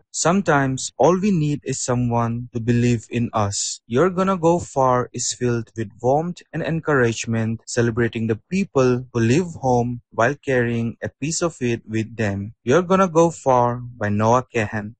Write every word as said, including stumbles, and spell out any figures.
Sometimes all we need is someone to believe in us. You're Gonna Go Far is filled with warmth and encouragement, celebrating the people who leave home while carrying a piece of it with them. You're Gonna Go Far by Noah Kahan.